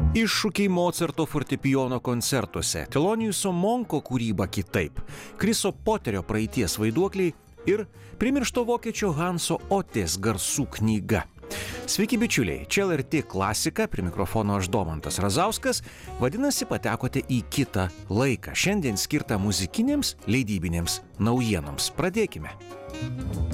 Iššūkiai Mocarto fortepijono koncertuose, Theloniuso Monko kūryba kitaip, Chriso Poterio praeities vaiduokliai ir primiršto vokiečio Hanso Otės garsų knyga. Sveiki bičiuliai, čia LRT klasika, prie mikrofono aš Domantas Razauskas, vadinasi patekote į kitą laiką, šiandien skirtą muzikinėms leidybinėms naujienoms. Pradėkime.